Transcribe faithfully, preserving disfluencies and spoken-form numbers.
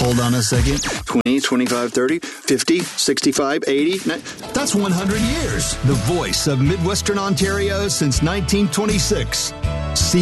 Hold on a second. twenty, twenty-five, thirty, fifty, sixty-five, eighty. That's one hundred years. The voice of Midwestern Ontario since nineteen twenty-six.